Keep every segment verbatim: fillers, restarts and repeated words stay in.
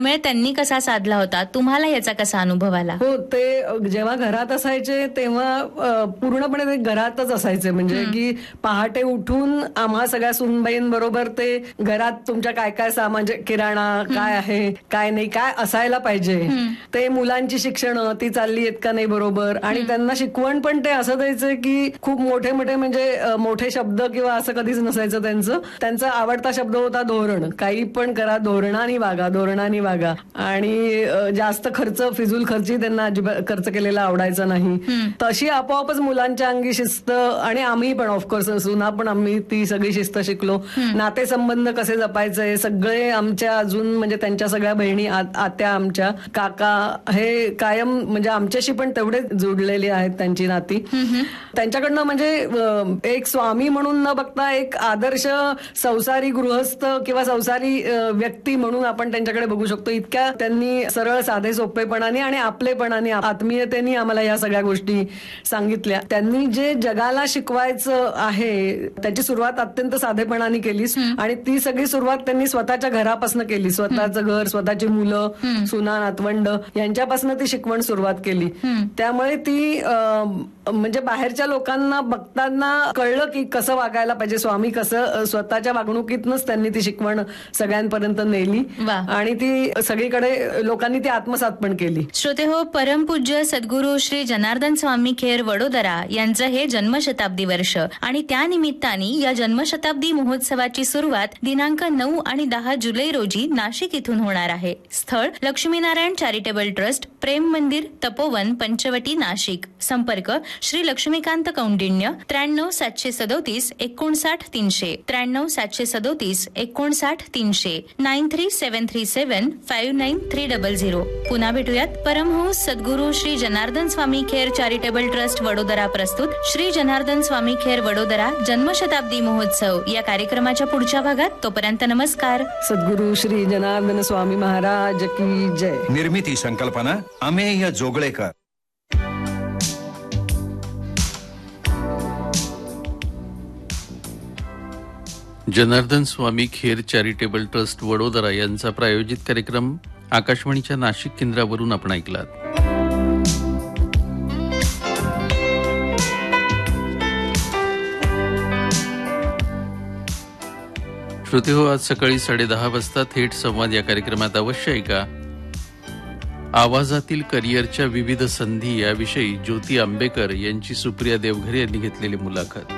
म्हणजे त्यांनी कसा साधला होता, तुम्हाला याचा कसा अनुभव आला? हो, ते जेव्हा घरात असायचे तेव्हा पूर्णपणे ते घरातच असायचे. म्हणजे की पहाटे उठून आम्हा सगळ्या सुनबाईंबरोबर ते घरात तुमच्या काय काय सामान, किराणा काय आहे काय नाही, काय असायला पाहिजे, ते मुलांची शिक्षणं ती चालली आहेत का नाही बरोबर, आणि त्यांना शिकवण पण ते असं द्यायचं की खूप मोठे मोठे म्हणजे मोठे शब्द किंवा असं कधीच नसायचं त्यांचं. त्यांचा आवडता शब्द होता धोरण. काही पण करा, धोरणाने वागा, धोरणाने वागा. आणि जास्त खर्च, फिजूल खर्ची त्यांना अजिबात खर्च केलेला आवडायचा नाही. तशी आपोआपच मुलांच्या अंगी शिस्त, आणि आम्ही पण ऑफकोर्स सुना पण आम्ही ती सगळी शिस्त शिकलो. नातेसंबंध कसे जपायचे सगळे आमच्या, अजून म्हणजे त्यांच्या सगळ्या बहिणी, आत्या, आमच्या काका, हे कायम म्हणजे आमच्याशी पण तेवढे जोडलेले आहेत त्यांची नाती. त्यांच्याकडनं म्हणजे एक स्वामी म्हणून न बघता एक आदर्श संसारी गृहस्थ किंवा संसारी व्यक्ती म्हणून आपण त्यांच्याकडे बघू शकतो. इतक्या त्यांनी सरळ साधे सोपेपणाने आणि आपलेपणाने, आत्मीयतेने आम्हाला या सगळ्या गोष्टी सांगितल्या. त्यांनी जे जगाला शिकवायचं आहे त्याची सुरुवात अत्यंत साधेपणाने केली, आणि ती सगळी सुरुवात त्यांनी स्वतःच्या घरापासून केली. स्वतःचं घर, स्वतःची मुलं, सुना, नातवंड यांच्यापासून ती शिकवण सुरुवात केली. त्यामुळे ती म्हणजे बाहेरच्या लोकांना बघताना कळलं की कसं वागायला पाहिजे. स्वामी कसं स्वतःच्या वागणुकीतनच त्यांनी ती शिकवण सगळ्यांपर्यंत नेली, आणि ती सगळीकडे लोकांनी ती आत्मसात पण केली. श्रोते हो, परमपूज्य सद्गुरू श्री जनार्दन स्वामी खेर वडोदरा यांचं हे जन्मशताब्दी वर्ष, आणि त्या निमित्ताने या जन्मशताब्दी महोत्सवाची सुरुवात दिनांक नऊ आणि दहा जुलै रोजी नाशिक इथून होणार आहे. स्थळ लक्ष्मीनारायण चॅरिटेबल ट्रस्ट, प्रेम मंदिर, तपोवन, पंचवटी, नाशिक. संपर्क श्री लक्ष्मीकांत कौंडिण्य, त्र्याण्णव सातशे सदोतीस एकोणसाठ तीनशे, त्र्याण्णव सातशे सदोतीस एकोणसाठ तीनशे, नाईन थ्री सेवन थ्री सेवन five nine three double zero. पुन्हा भेटूयात. परमहंस सद्गुरू श्री जनार्दन स्वामी खेर चॅरिटेबल ट्रस्ट वडोदरा प्रस्तुत श्री जनार्दन स्वामी खेर वडोदरा जन्मशताब्दी महोत्सव या कार्यक्रमाच्या पुढच्या भागात. तोपर्यंत नमस्कार. सद्गुरू श्री जनार्दन स्वामी महाराज की जय. निर्मिती संकल्पना अमेय जोगळेकर. जनार्दन स्वामी खेर चॅरिटेबल ट्रस्ट वडोदरा यांचा प्रायोजित कार्यक्रम आकाशवाणीच्या नाशिक केंद्रावरून आपण ऐकलात. श्रोते हो, आज सकाळी साडे दहा वाजता थेट संवाद या कार्यक्रमात अवश्य ऐका आवाजातील करिअरच्या विविध संधी याविषयी ज्योती आंबेकर यांची सुप्रिया देवघरे यांनी घेतलेली मुलाखत.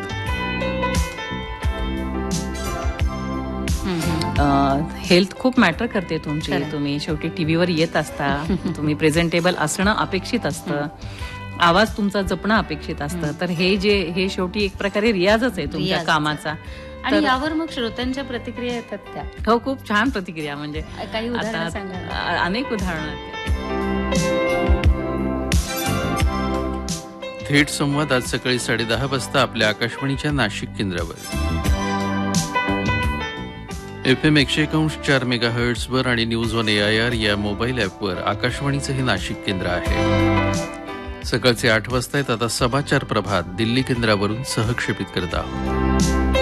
हेल्थ खूप मॅटर करते तुमची. तुम्ही शेवटी टीव्हीवर येत असता, तुम्ही प्रेझेंटेबल असणं अपेक्षित असतं, आवाज तुमचा जपणं अपेक्षित असतं. तर हे जे हे शेवटी एक प्रकारे रियाजच आहे तुमच्या कामाचा. आणि यावर मग श्रोत्यांच्या प्रतिक्रिया येतात त्या. हो, खूप छान प्रतिक्रिया. म्हणजे काही उदाहरणं सांगा. अनेक उदाहरणं. थेट संवाद आज सकाळी साडे दहा वाजता आपल्या आकाशवाणीच्या नाशिक केंद्रावर एफ एम एकशे एकांश चार मेगा हर्ट्स वर आणि news one A I R या मोबाईल ऍपवर आकाशवाणीचं हे नाशिक केंद्र आहे. सकाळचे आठ वाजता आहेत. आता समाचार प्रभात दिल्ली केंद्रावरून सहक्षेपित करत आहोत.